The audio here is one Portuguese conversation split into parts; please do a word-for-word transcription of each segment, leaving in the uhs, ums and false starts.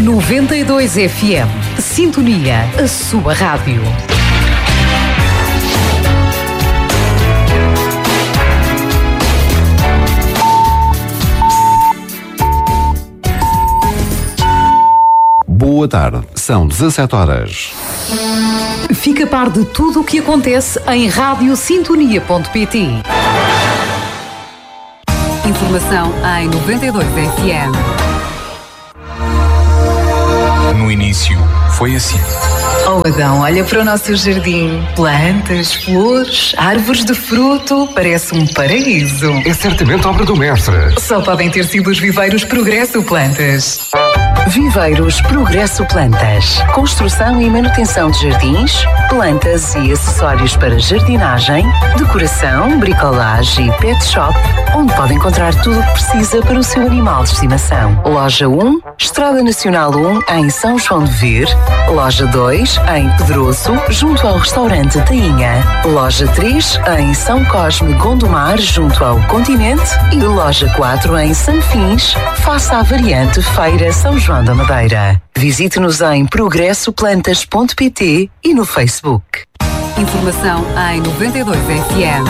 noventa e dois F M. Sintonia, a sua rádio. Boa tarde, são dezassete horas. Fica a par de tudo o que acontece em rádio sintonia ponto pt. Informação em noventa e dois F M. No início, foi assim. Oh Adão, olha para o nosso jardim. Plantas, flores, árvores de fruto. Parece um paraíso. É certamente obra do mestre. Só podem ter sido os viveiros Progresso Plantas. Viveiros Progresso Plantas. Construção e manutenção de jardins, plantas e acessórios para jardinagem, decoração, bricolagem e pet shop, onde pode encontrar tudo o que precisa para o seu animal de estimação. Loja um, Estrada Nacional um, em São João de Ver. Loja dois, em Pedroso, junto ao restaurante Tainha. Loja três, em São Cosme Gondomar, junto ao Continente. E loja quatro, em Sanfins, face à variante Feira São João da Madeira. Visite-nos em progresso plantas ponto pt e no Facebook. Informação em noventa e dois F M.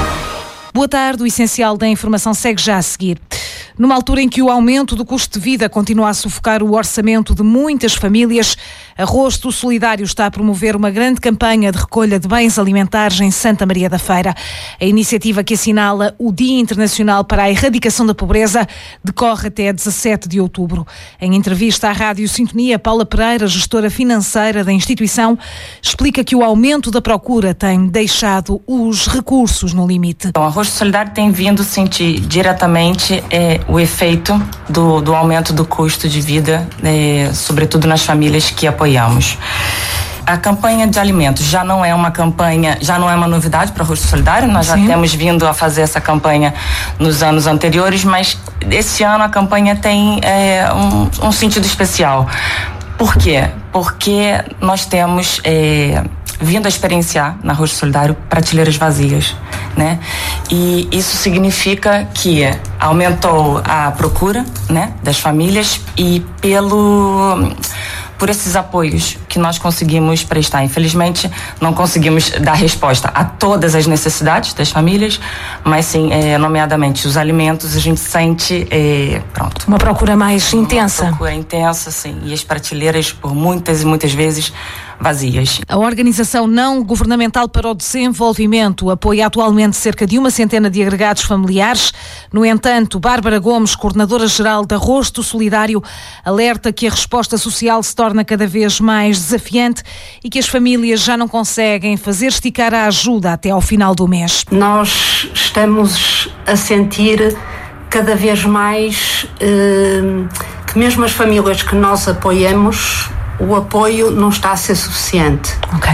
Boa tarde, o essencial da informação segue já a seguir. Numa altura em que o aumento do custo de vida continua a sufocar o orçamento de muitas famílias, a Rosto Solidário está a promover uma grande campanha de recolha de bens alimentares em Santa Maria da Feira. A iniciativa, que assinala o Dia Internacional para a Erradicação da Pobreza, decorre até dezassete de outubro. Em entrevista à Rádio Sintonia, Paula Pereira, gestora financeira da instituição, explica que o aumento da procura tem deixado os recursos no limite. Bom, a Rosto Solidário tem vindo sentir diretamente é, o efeito do, do aumento do custo de vida, é, sobretudo nas famílias que apoiamos. A campanha de alimentos já não é uma campanha, já não é uma novidade para o Rosto Solidário, nós Sim. já temos vindo a fazer essa campanha nos anos anteriores, mas esse ano a campanha tem é, um, um sentido especial. Por quê? Porque nós temos é, vindo a experienciar na Rosto Solidário prateleiras vazias, né? E isso significa que aumentou a procura, né, das famílias e pelo por esses apoios que nós conseguimos prestar. Infelizmente, não conseguimos dar resposta a todas as necessidades das famílias, mas sim, é, nomeadamente, os alimentos, a gente sente, é, pronto. Uma procura mais intensa. Uma procura intensa, sim, e as prateleiras, por muitas e muitas vezes, vazias. A Organização Não Governamental para o Desenvolvimento apoia atualmente cerca de uma centena de agregados familiares. No entanto, Bárbara Gomes, coordenadora-geral da Rosto Solidário, alerta que a resposta social se torna cada vez mais desafiante e que as famílias já não conseguem fazer esticar a ajuda até ao final do mês. Nós estamos a sentir cada vez mais eh, que mesmo as famílias que nós apoiamos, o apoio não está a ser suficiente. Okay.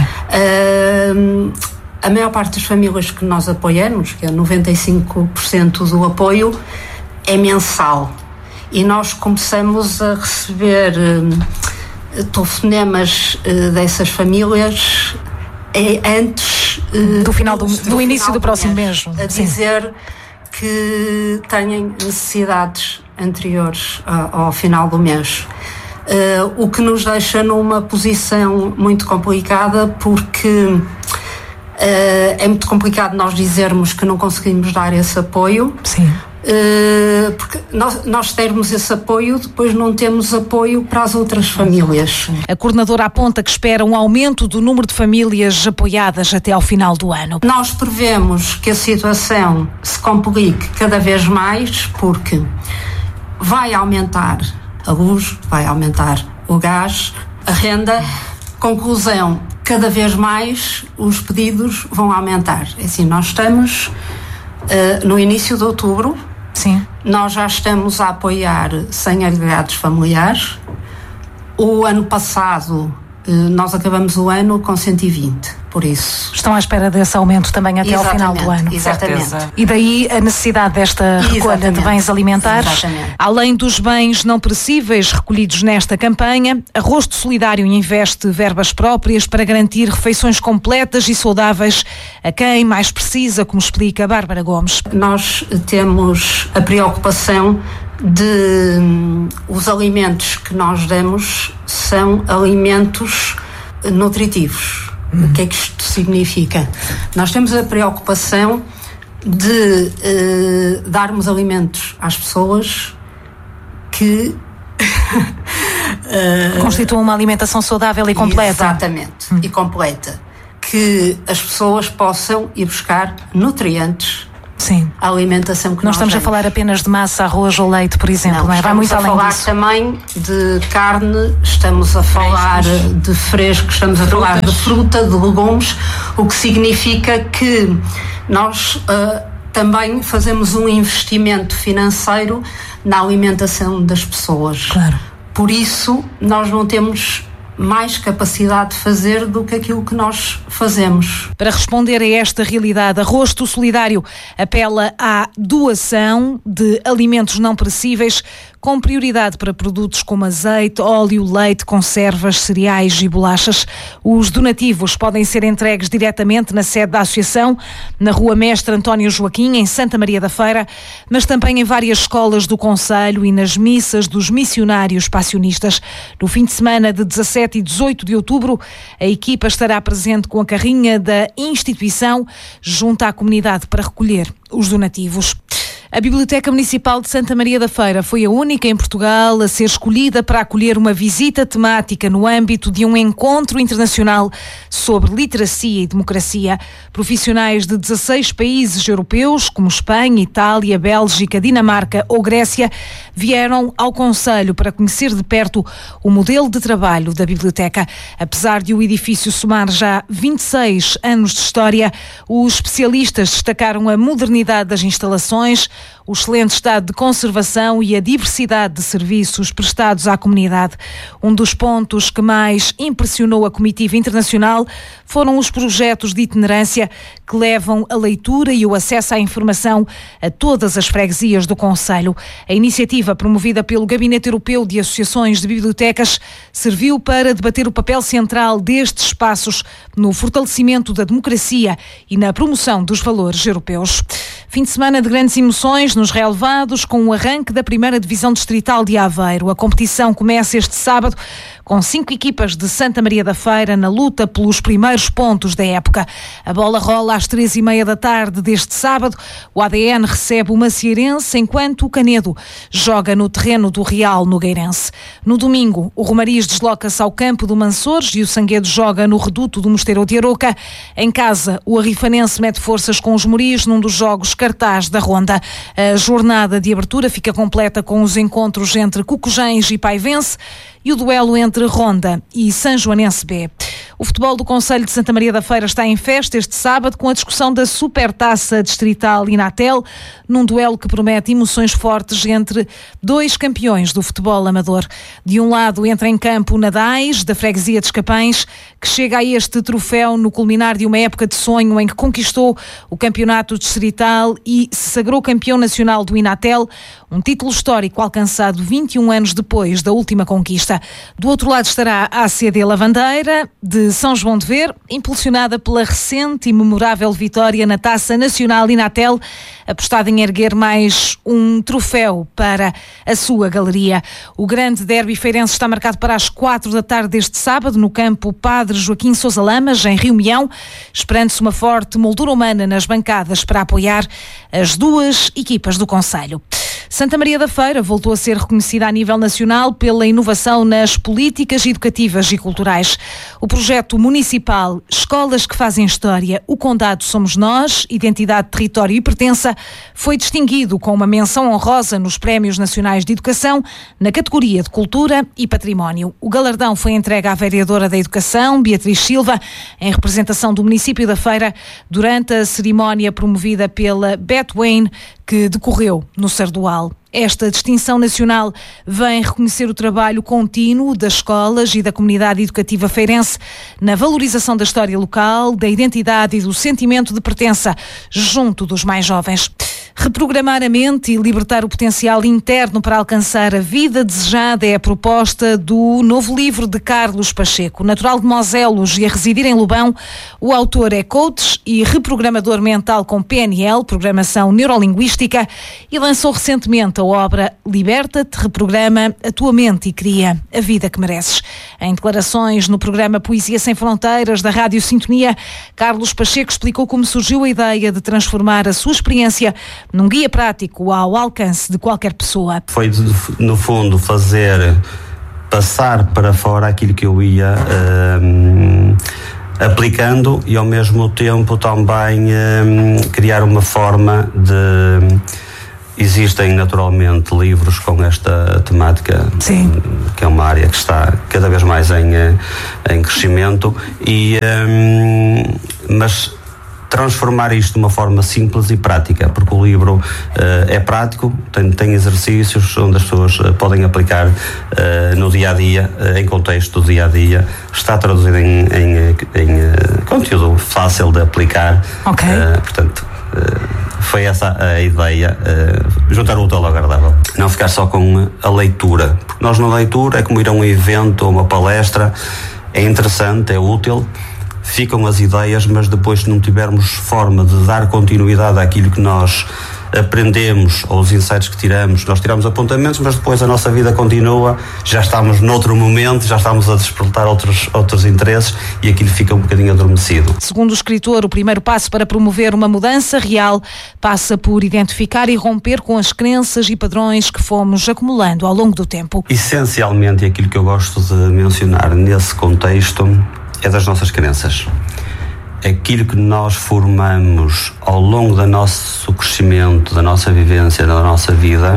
Uh, a maior parte das famílias que nós apoiamos, que é noventa e cinco por cento do apoio, é mensal. E nós começamos a receber uh, telefonemas uh, dessas famílias uh, antes uh, do final do, do, do início do, do próximo mês, mês a dizer Sim. que têm necessidades anteriores ao, ao final do mês. Uh, o que nos deixa numa posição muito complicada, porque uh, é muito complicado nós dizermos que não conseguimos dar esse apoio. Sim. Uh, porque nós, nós dermos esse apoio, depois não temos apoio para as outras famílias. A coordenadora aponta que espera um aumento do número de famílias apoiadas até ao final do ano. Nós prevemos que a situação se complique cada vez mais, porque vai aumentar a luz, vai aumentar o gás, a renda. Conclusão, cada vez mais os pedidos vão aumentar. É assim, nós estamos uh, no início de outubro. Sim. Nós já estamos a apoiar cem agregados familiares. O ano passado, uh, nós acabamos o ano com cento e vinte. Por isso. Estão à espera desse aumento também até exatamente, ao final do ano. Exatamente. E daí a necessidade desta recolha exatamente. de bens alimentares. Exatamente. Além dos bens não perecíveis recolhidos nesta campanha, a Rosto Solidário investe verbas próprias para garantir refeições completas e saudáveis a quem mais precisa, como explica Bárbara Gomes. Nós temos a preocupação de um, os alimentos que nós damos são alimentos nutritivos. Hum. O que é que isto significa? Nós temos a preocupação de uh, darmos alimentos às pessoas que uh, constituam uma alimentação saudável e completa. Exatamente, hum. e completa. Que as pessoas possam ir buscar nutrientes. Sim. A alimentação que não nós estamos temos. A falar apenas de massa, arroz ou leite, por exemplo, não, não é? Vai muito além disso. Estamos a falar também de carne, estamos a falar frescos. de frescos, estamos a Frutas. falar de fruta, de legumes, o que significa que nós uh, também fazemos um investimento financeiro na alimentação das pessoas. Claro. Por isso, nós não temos mais capacidade de fazer do que aquilo que nós fazemos. Para responder a esta realidade, a Rosto Solidário apela à doação de alimentos não perecíveis, com prioridade para produtos como azeite, óleo, leite, conservas, cereais e bolachas. Os donativos podem ser entregues diretamente na sede da Associação, na Rua Mestre António Joaquim, em Santa Maria da Feira, mas também em várias escolas do concelho e nas missas dos missionários passionistas. No fim de semana de dezassete e dezoito de outubro, a equipa estará presente com a carrinha da instituição junto à comunidade para recolher os donativos. A Biblioteca Municipal de Santa Maria da Feira foi a única em Portugal a ser escolhida para acolher uma visita temática no âmbito de um encontro internacional sobre literacia e democracia. Profissionais de dezasseis países europeus, como Espanha, Itália, Bélgica, Dinamarca ou Grécia, vieram ao concelho para conhecer de perto o modelo de trabalho da biblioteca. Apesar de o edifício somar já vinte e seis anos de história, os especialistas destacaram a modernidade das instalações, o excelente estado de conservação e a diversidade de serviços prestados à comunidade. Um dos pontos que mais impressionou a comitiva internacional foram os projetos de itinerância que levam a leitura e o acesso à informação a todas as freguesias do concelho. A iniciativa, promovida pelo Gabinete Europeu de Associações de Bibliotecas, serviu para debater o papel central destes espaços no fortalecimento da democracia e na promoção dos valores europeus. Fim de semana de grandes emoções nos relevados, com o arranque da primeira divisão distrital de Aveiro. A competição começa este sábado com cinco equipas de Santa Maria da Feira na luta pelos primeiros pontos da época. A bola rola às três e meia da tarde deste sábado. O A D N recebe o Macieirense, enquanto o Canedo joga no terreno do Real Nogueirense. No domingo, o Romariz desloca-se ao campo do Mansores e o Sanguedo joga no reduto do Mosteiro de Aroca. Em casa, o Arrifanense mete forças com os Moris num dos jogos cartaz da Ronda. A jornada de abertura fica completa com os encontros entre Cucujães e Paivense e o duelo entre Ronda e Sanjoanense B. O futebol do Concelho de Santa Maria da Feira está em festa este sábado com a discussão da Supertaça Distrital Inatel, num duelo que promete emoções fortes entre dois campeões do futebol amador. De um lado entra em campo o Nadais, da freguesia de Escapães, que chega a este troféu no culminar de uma época de sonho em que conquistou o campeonato distrital e se sagrou campeão nacional do Inatel, um título histórico alcançado vinte e um anos depois da última conquista. Do outro lado estará a A C D Lavandeira, de São João de Ver, impulsionada pela recente e memorável vitória na Taça Nacional Inatel, apostada em erguer mais um troféu para a sua galeria. O grande derby feirense está marcado para as quatro da tarde deste sábado, no campo Padre Joaquim Sousa Lamas, em Rio Mião, esperando-se uma forte moldura humana nas bancadas para apoiar as duas equipas do concelho. Santa Maria da Feira voltou a ser reconhecida a nível nacional pela inovação nas políticas educativas e culturais. O projeto municipal Escolas que Fazem História, o Condado Somos Nós, Identidade, Território e Pertença, foi distinguido com uma menção honrosa nos Prémios Nacionais de Educação na categoria de Cultura e Património. O galardão foi entregue à vereadora da Educação, Beatriz Silva, em representação do município da Feira, durante a cerimónia promovida pela Beth Wayne, que decorreu no Sardual. Esta distinção nacional vem reconhecer o trabalho contínuo das escolas e da comunidade educativa feirense na valorização da história local, da identidade e do sentimento de pertença junto dos mais jovens. Reprogramar a mente e libertar o potencial interno para alcançar a vida desejada é a proposta do novo livro de Carlos Pacheco. Natural de Moselos e a residir em Lobão, o autor é coach e reprogramador mental com P N L, Programação Neurolinguística, e lançou recentemente a obra Liberta-te, reprograma a tua mente e cria a vida que mereces. Em declarações no programa Poesia Sem Fronteiras da Rádio Sintonia, Carlos Pacheco explicou como surgiu a ideia de transformar a sua experiência num guia prático ao alcance de qualquer pessoa. Foi, no fundo, fazer passar para fora aquilo que eu ia um, aplicando e, ao mesmo tempo, também um, criar uma forma de... Existem, naturalmente, livros com esta temática, Sim. que é uma área que está cada vez mais em, em crescimento, e, um, mas transformar isto de uma forma simples e prática, porque o livro uh, é prático, tem, tem exercícios onde as pessoas uh, podem aplicar uh, no dia-a-dia, uh, em contexto do dia-a-dia, está traduzido em, em, em uh, conteúdo fácil de aplicar, Ok. uh, portanto, uh, foi essa a ideia, uh, juntar o útil ao agradável, não ficar só com a leitura, porque nós na leitura é como ir a um evento ou uma palestra, é interessante, é útil, ficam as ideias, mas depois, se não tivermos forma de dar continuidade àquilo que nós aprendemos, ou os insights que tiramos, nós tiramos apontamentos, mas depois a nossa vida continua, já estamos noutro momento, já estamos a despertar outros, outros interesses e aquilo fica um bocadinho adormecido. Segundo o escritor, o primeiro passo para promover uma mudança real passa por identificar e romper com as crenças e padrões que fomos acumulando ao longo do tempo. Essencialmente, aquilo que eu gosto de mencionar nesse contexto é das nossas crenças. Aquilo que nós formamos ao longo do nosso crescimento, da nossa vivência, da nossa vida,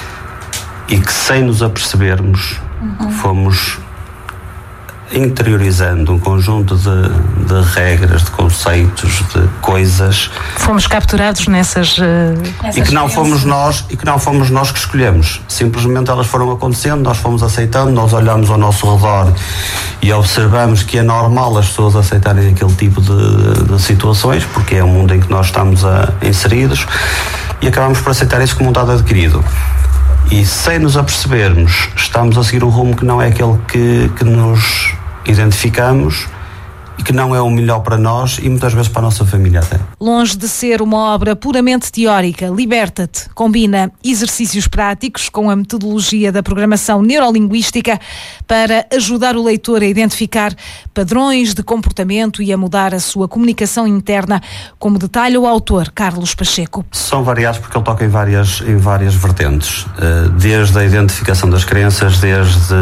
e que, sem nos apercebermos, uhum. fomos interiorizando um conjunto de, de regras, de conceitos, de coisas. Fomos capturados nessas, uh, nessas e que não fomos nós e que não fomos nós que escolhemos. Simplesmente elas foram acontecendo, nós fomos aceitando, nós olhamos ao nosso redor e observamos que é normal as pessoas aceitarem aquele tipo de, de situações, porque é o mundo em que nós estamos a, inseridos, e acabamos por aceitar isso como um dado adquirido. E, sem nos apercebermos, estamos a seguir um rumo que não é aquele que, que nos identificamos e que não é o melhor para nós e muitas vezes para a nossa família até. Longe de ser uma obra puramente teórica, Liberta-te combina exercícios práticos com a metodologia da programação neurolinguística para ajudar o leitor a identificar padrões de comportamento e a mudar a sua comunicação interna, como detalha o autor Carlos Pacheco. São variados porque ele toca em várias, em várias vertentes, desde a identificação das crenças, desde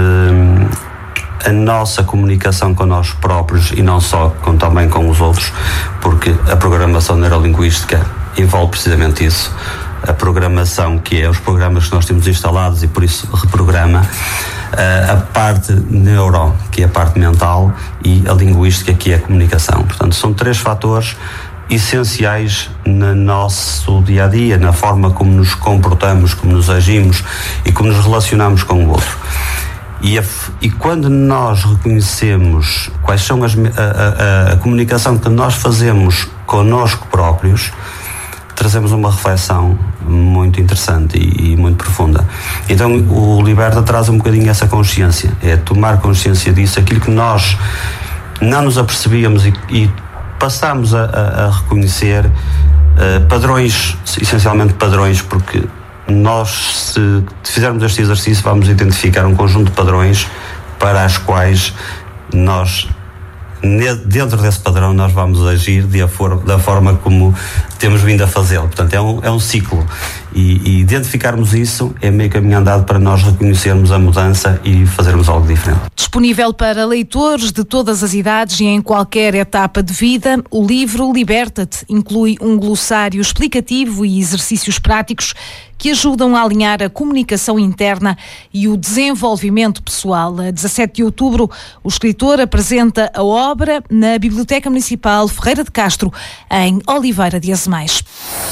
a nossa comunicação com nós próprios e não só, com, também com os outros, porque a programação neurolinguística envolve precisamente isso, a programação, que é os programas que nós temos instalados e por isso reprograma, a parte neuro, que é a parte mental, e a linguística, que é a comunicação. Portanto, são três fatores essenciais no nosso dia-a-dia, na forma como nos comportamos, como nos agimos e como nos relacionamos com o outro. E, a, e quando nós reconhecemos quais são as, a, a, a comunicação que nós fazemos connosco próprios, trazemos uma reflexão muito interessante e, e muito profunda. Então o Liberta traz um bocadinho essa consciência, é tomar consciência disso, aquilo que nós não nos apercebíamos e, e passamos a, a, a reconhecer uh, padrões, essencialmente padrões, porque nós, se fizermos este exercício, vamos identificar um conjunto de padrões para as quais nós, dentro desse padrão, nós vamos agir de a for, da forma como temos vindo a fazê-lo. Portanto, é um, é um ciclo. E, e identificarmos isso é meio caminho andado para nós reconhecermos a mudança e fazermos algo diferente. Disponível para leitores de todas as idades e em qualquer etapa de vida, o livro Liberta-te inclui um glossário explicativo e exercícios práticos que ajudam a alinhar a comunicação interna e o desenvolvimento pessoal. A dezassete de outubro, o escritor apresenta a obra na Biblioteca Municipal Ferreira de Castro, em Oliveira de Azemais.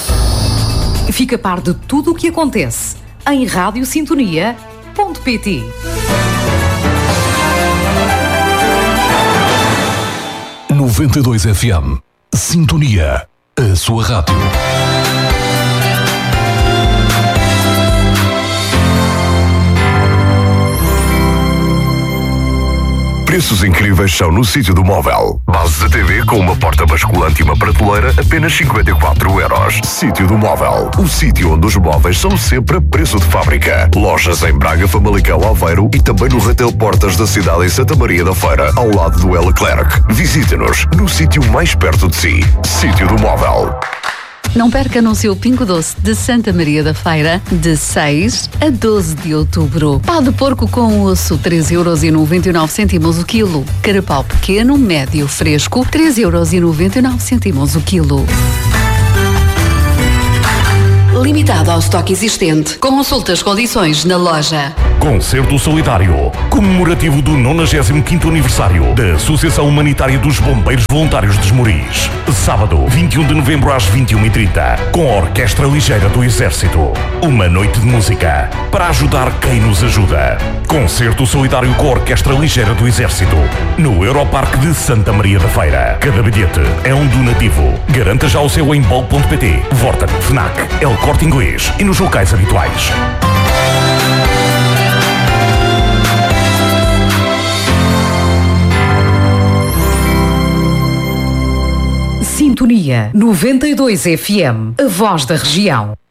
Fica a par de tudo o que acontece em rádio sintonia ponto pt. noventa e dois F M. Sintonia, a sua rádio. preços incríveis são no Sítio do Móvel. Bases de T V com uma porta basculante e uma prateleira, apenas cinquenta e quatro euros. Sítio do Móvel, o sítio onde os móveis são sempre a preço de fábrica. Lojas em Braga, Famalicão, Aveiro e também no Retail Portas da cidade em Santa Maria da Feira, ao lado do Leclerc. Visite-nos no sítio mais perto de si. Sítio do Móvel. Não perca no seu Pingo Doce de Santa Maria da Feira, de seis a doze de outubro. Pau de porco com osso, três euros e noventa e nove cêntimos o quilo. Carapau pequeno, médio, fresco, três euros e noventa e nove cêntimos o quilo. Limitado ao estoque existente. Consulte as condições na loja. Concerto solidário, comemorativo do nonagésimo quinto aniversário da Associação Humanitária dos Bombeiros Voluntários de Esmoriz. Sábado, vinte e um de novembro às vinte e uma e trinta, com a Orquestra Ligeira do Exército. Uma noite de música para ajudar quem nos ajuda. Concerto solidário com a Orquestra Ligeira do Exército, no Europarque de Santa Maria da Feira. Cada bilhete é um donativo. Garanta já o seu em bol ponto pt, Vorten, Fnac, El Corte Inglês e nos locais habituais. Sintonia noventa e dois F M, a voz da região.